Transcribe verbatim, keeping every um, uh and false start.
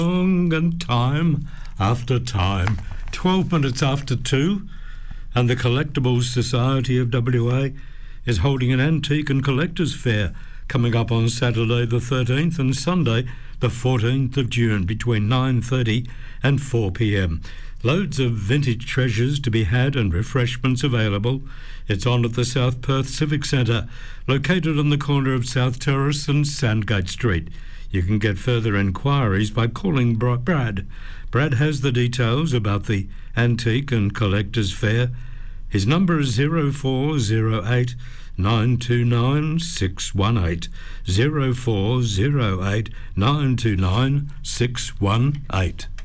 Long and time after time, twelve minutes after two, and the Collectibles Society of W A is holding an antique and collectors fair coming up on Saturday the thirteenth and Sunday the fourteenth of June between nine thirty and four p m. Loads of vintage treasures to be had and refreshments available. It's on at the South Perth Civic Centre, located on the corner of South Terrace and Sandgate Street. You can get further inquiries by calling Brad. Brad has the details about the Antique and Collectors Fair. His number is zero four zero eight nine two nine six one eight, zero four zero eight nine two nine six one eight.